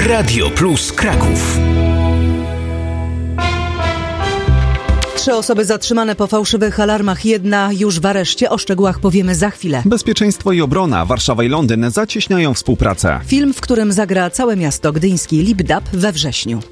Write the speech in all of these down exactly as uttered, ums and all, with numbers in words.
Radio Plus Kraków. Trzy osoby zatrzymane po fałszywych alarmach, jedna już w areszcie. O szczegółach powiemy za chwilę. Bezpieczeństwo i obrona. Warszawa i Londyn zacieśniają współpracę. Film, w którym zagra całe miasto gdyński Lipdub we wrześniu.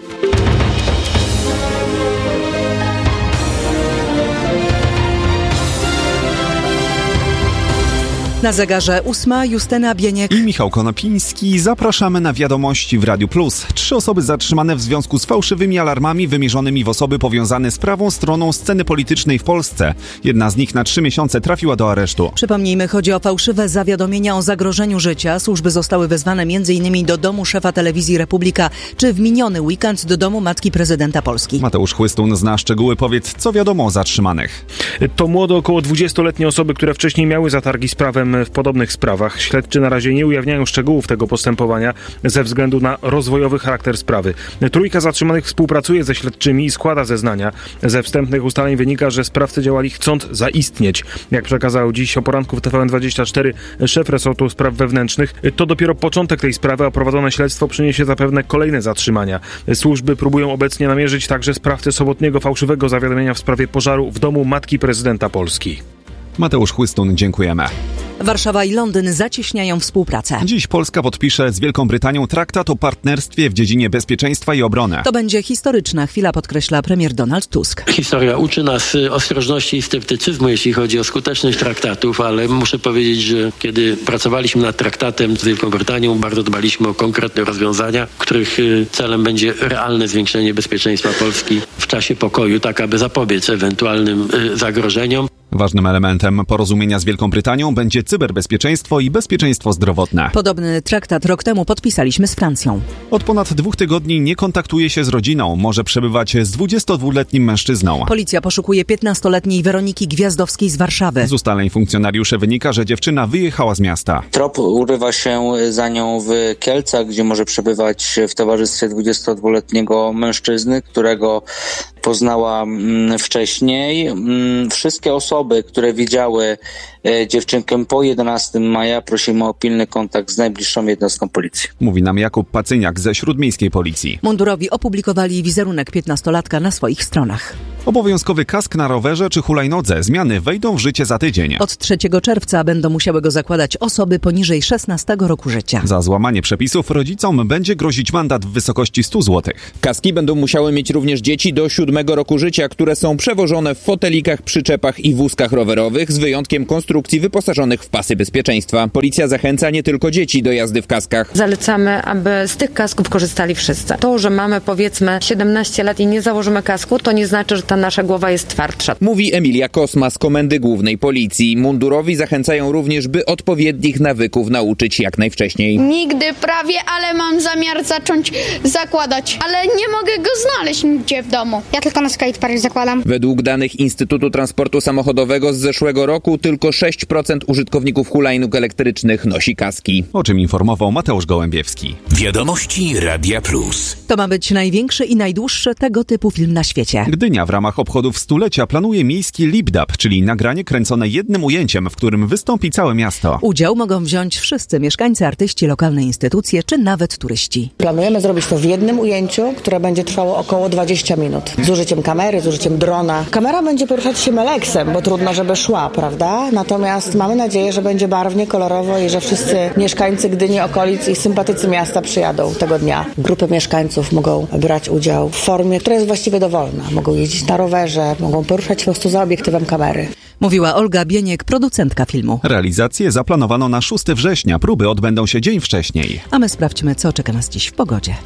Na zegarze ósma, Justyna Bieniek i Michał Konopiński. Zapraszamy na wiadomości w Radiu Plus. Trzy osoby zatrzymane w związku z fałszywymi alarmami wymierzonymi w osoby powiązane z prawą stroną sceny politycznej w Polsce. Jedna z nich na trzy miesiące trafiła do aresztu. Przypomnijmy, chodzi o fałszywe zawiadomienia o zagrożeniu życia. Służby zostały wezwane m.in. do domu szefa telewizji Republika, czy w miniony weekend do domu matki prezydenta Polski. Mateusz Chłystun zna szczegóły. Powiedz, co wiadomo o zatrzymanych. To młode, około dwudziestoletnie osoby, które wcześniej miały zatargi z prawem w podobnych sprawach. Śledczy na razie nie ujawniają szczegółów tego postępowania ze względu na rozwojowy charakter sprawy. Trójka zatrzymanych współpracuje ze śledczymi i składa zeznania. Ze wstępnych ustaleń wynika, że sprawcy działali chcąc zaistnieć. Jak przekazał dziś o poranku w T V N dwadzieścia cztery szef resortu spraw wewnętrznych, to dopiero początek tej sprawy, a prowadzone śledztwo przyniesie zapewne kolejne zatrzymania. Służby próbują obecnie namierzyć także sprawcę sobotniego fałszywego zawiadomienia w sprawie pożaru w domu matki prezydenta Polski. Mateusz Chłystun, dziękujemy. Warszawa i Londyn zacieśniają współpracę. Dziś Polska podpisze z Wielką Brytanią traktat o partnerstwie w dziedzinie bezpieczeństwa i obrony. To będzie historyczna chwila, podkreśla premier Donald Tusk. Historia uczy nas ostrożności i sceptycyzmu, jeśli chodzi o skuteczność traktatów, ale muszę powiedzieć, że kiedy pracowaliśmy nad traktatem z Wielką Brytanią, bardzo dbaliśmy o konkretne rozwiązania, których celem będzie realne zwiększenie bezpieczeństwa Polski w czasie pokoju, tak aby zapobiec ewentualnym zagrożeniom. Ważnym elementem porozumienia z Wielką Brytanią będzie cyberbezpieczeństwo i bezpieczeństwo zdrowotne. Podobny traktat rok temu podpisaliśmy z Francją. Od ponad dwóch tygodni nie kontaktuje się z rodziną. Może przebywać z dwudziestodwuletnim mężczyzną. Policja poszukuje piętnastoletniej Weroniki Gwiazdowskiej z Warszawy. Z ustaleń funkcjonariuszy wynika, że dziewczyna wyjechała z miasta. Trop urywa się za nią w Kielcach, gdzie może przebywać w towarzystwie dwudziestodwuletniego mężczyzny, którego poznała wcześniej. Wszystkie osoby, które widziały dziewczynkę po jedenastego maja, prosimy o pilny kontakt z najbliższą jednostką policji. Mówi nam Jakub Pacyniak ze Śródmiejskiej Policji. Mundurowi opublikowali wizerunek piętnastolatka na swoich stronach. Obowiązkowy kask na rowerze czy hulajnodze. Zmiany wejdą w życie za tydzień. Od trzeciego czerwca będą musiały go zakładać osoby poniżej szesnastego roku życia. Za złamanie przepisów rodzicom będzie grozić mandat w wysokości stu złotych. Kaski będą musiały mieć również dzieci do siódmego roku życia, które są przewożone w fotelikach, przyczepach i wózkach rowerowych, z wyjątkiem konstrukcji wyposażonych w pasy bezpieczeństwa. Policja zachęca nie tylko dzieci do jazdy w kaskach. Zalecamy, aby z tych kasków korzystali wszyscy. To, że mamy powiedzmy siedemnaście lat i nie założymy kasku, to nie znaczy, że ta nasza głowa jest twardsza. Mówi Emilia Kosma z Komendy Głównej Policji. Mundurowi zachęcają również, by odpowiednich nawyków nauczyć jak najwcześniej. Nigdy prawie, ale mam zamiar zacząć zakładać, ale nie mogę go znaleźć nigdzie w domu. Ja tylko na skatepark zakładam. Według danych Instytutu Transportu Samochodowego z zeszłego roku tylko sześć procent użytkowników hulajnóg elektrycznych nosi kaski. O czym informował Mateusz Gołębiewski. Wiadomości Radia Plus. To ma być największy i najdłuższy tego typu film na świecie. Gdynia w ramach obchodów stulecia planuje miejski Lipdub, czyli nagranie kręcone jednym ujęciem, w którym wystąpi całe miasto. Udział mogą wziąć wszyscy mieszkańcy, artyści, lokalne instytucje czy nawet turyści. Planujemy zrobić to w jednym ujęciu, które będzie trwało około dwadzieścia minut. Z użyciem kamery, z użyciem drona. Kamera będzie poruszać się meleksem, bo trudno, żeby szła, prawda? Natomiast mamy nadzieję, że będzie barwnie, kolorowo i że wszyscy mieszkańcy Gdyni, okolic i sympatycy miasta przyjadą tego dnia. Grupy mieszkańców mogą brać udział w formie, która jest właściwie dowolna. Mogą jeździć na rowerze, mogą poruszać się po prostu za obiektywem kamery. Mówiła Olga Bieniek, producentka filmu. Realizację zaplanowano na szóstego września. Próby odbędą się dzień wcześniej. A my sprawdźmy, co czeka nas dziś w pogodzie.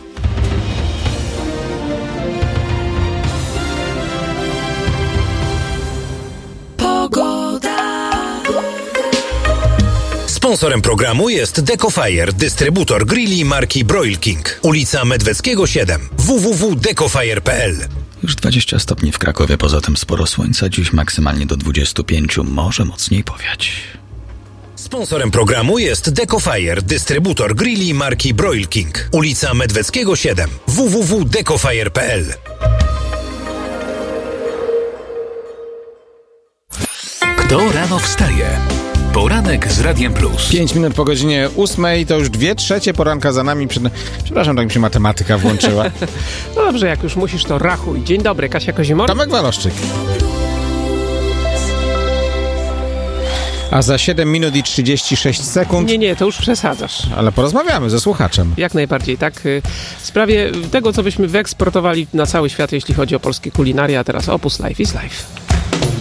Sponsorem programu jest Decofire, dystrybutor grilli marki Broil King. Ulica Medweckiego siedem. w w w kropka decofire kropka p l. Już dwadzieścia stopni w Krakowie, poza tym sporo słońca. Dziś maksymalnie do dwudziestu pięciu, może mocniej powiać. Sponsorem programu jest Decofire, dystrybutor grilli marki Broil King. Ulica Medweckiego siedem. w w w kropka decofire kropka p l. Kto rano wstaje? Poranek z Radiem Plus. Pięć minut po godzinie ósmej, to już dwie trzecie poranka za nami. Przed... Przepraszam, tak mi się matematyka włączyła. No dobrze, jak już musisz, to rachuj. Dzień dobry, Kasia Kozimor. Tomek Waloszczyk. A za siedem minut i trzydzieści sześć sekund... Nie, nie, to już przesadzasz. Ale porozmawiamy ze słuchaczem. W Jak najbardziej, tak. W sprawie tego, co byśmy wyeksportowali na cały świat, jeśli chodzi o polskie kulinaria, a teraz Opus Life is Life.